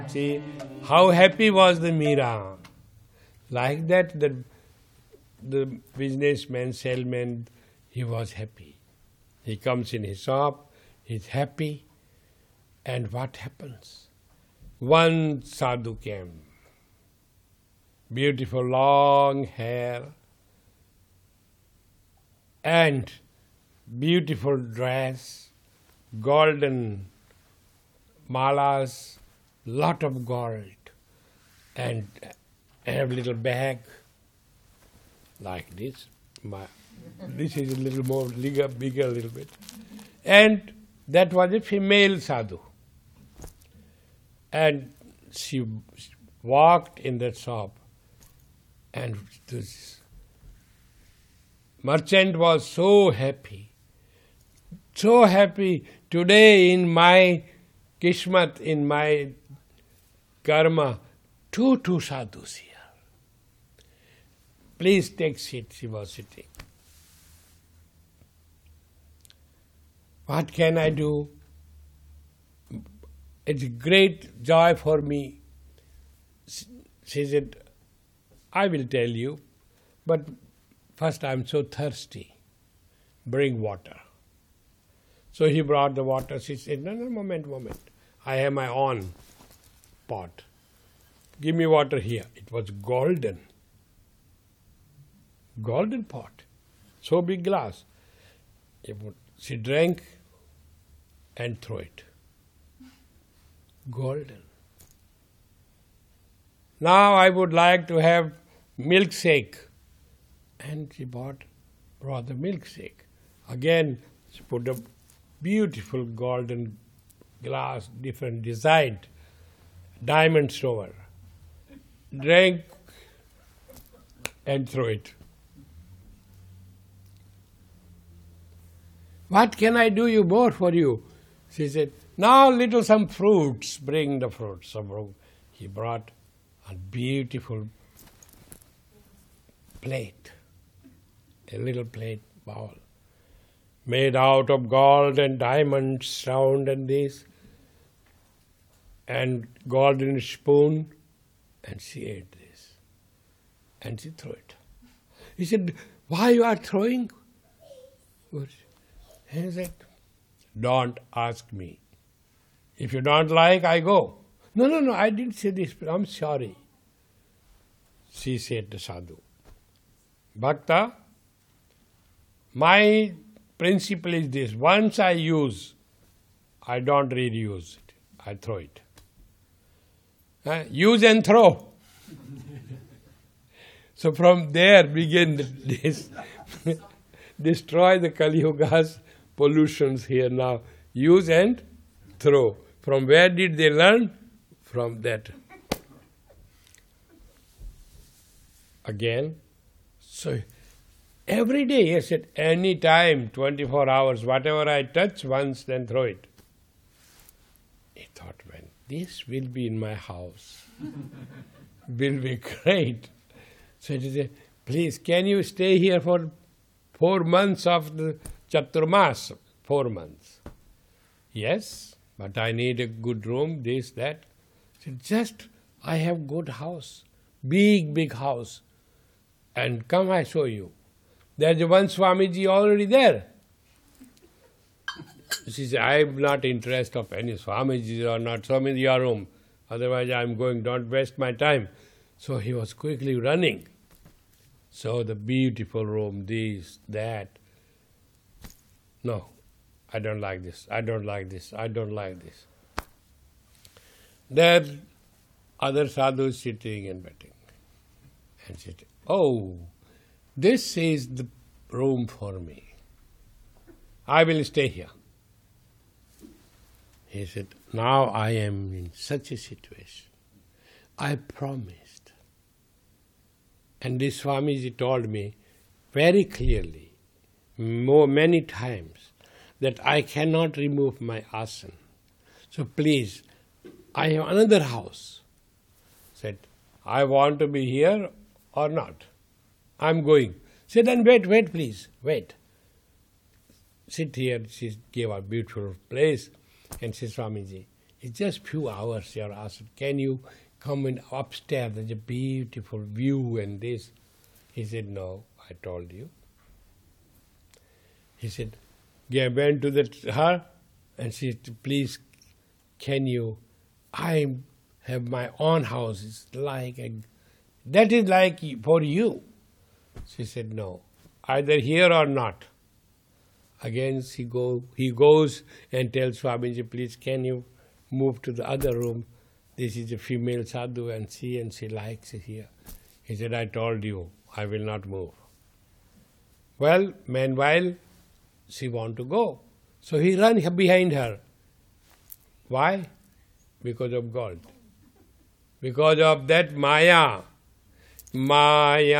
See, how happy was the Meera. Like that, the businessman, salesman, he was happy. He comes in his shop, he's happy. And what happens? One sadhu came. Beautiful long hair and beautiful dress, golden malas, lot of gold, and have little bag like this. This is a little more bigger a little bit. And that was a female sadhu. And she walked in that shop, and this merchant was so happy. Today in my Kishmat, in my karma, two sadhus here. Please take seat, she was sitting. What can I do? It's a great joy for me. She said, I will tell you, but first I'm so thirsty. Bring water. So he brought the water. She said, no, moment. I have my own pot. Give me water here. It was golden. Golden pot. So big glass. She drank and threw it. Golden. Now I would like to have milkshake. And she brought the milkshake. Again, she put a beautiful golden glass, different design, diamonds over. Drank and threw it. What can I do you more for you? She said, now little some fruits, bring the fruits. So he brought a beautiful plate, a little plate bowl, made out of gold and diamonds, round and this, and golden spoon, and she ate this. And she threw it. He said, why you are throwing? He said, don't ask me. If you don't like, I go. No, I didn't say this. I'm sorry. She said to sadhu, Bhakta, my principle is this. Once I use, I don't reuse it. I throw it. Use and throw. So from there begin this destroy the Kali Yuga's pollutions here now. Use and throw. From where did they learn? From that. Again. So every day, yes, at any time, 24 hours, whatever I touch once, then throw it. He thought, when this will be in my house, will be great. So he said, please, can you stay here for 4 months of the Chaturmas? 4 months. Yes, but I need a good room, this, that. So just, I have good house, big house. And come, I show you. There's one Swamiji already there. She said, I'm not interested of any Swamiji or not. Show me your room. Otherwise I'm going, don't waste my time. So he was quickly running. So the beautiful room, this, that. No, I don't like this. I don't like this. There, other sadhus sitting and waiting. And she said, oh, this is the room for me. I will stay here. He said, now I am in such a situation. I promised. And this Swamiji told me very clearly, many times, that I cannot remove my asana. So please, I have another house. Said, I want to be here or not. I'm going. Said, then wait, please, wait. Sit here. She gave a beautiful place. And said, Swamiji, It's just few hours. You're asked, can you come in upstairs? There's a beautiful view and this. He said, no, I told you. He said, yeah, went to her and she said, please, can you, I have my own house. It's like, that is like for you. She said, no, either here or not. Again, he goes and tells Swamiji, please, can you move to the other room? This is a female sadhu and she likes it here. He said, I told you, I will not move. Well, meanwhile, she want to go. So he ran behind her. Why? Because of God. Because of that Maya. Maya